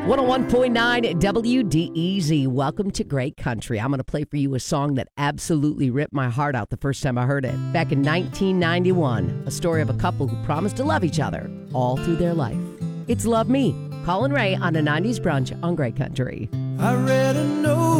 101.9 WDEZ. Welcome to Great Country. I'm going to play for you a song that absolutely ripped my heart out the first time I heard it. Back in 1991, a story of a couple who promised to love each other all through their life. It's Love Me. Colin Ray on a 90s brunch on Great Country. I read a note